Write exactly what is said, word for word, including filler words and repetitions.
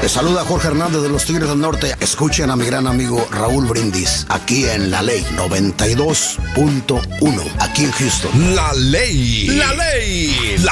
Te saluda Jorge Hernández de los Tigres del Norte. Escuchen a mi gran amigo Raúl Brindis, aquí en La Ley noventa y dos punto uno, aquí en Houston. La Ley, la Ley, la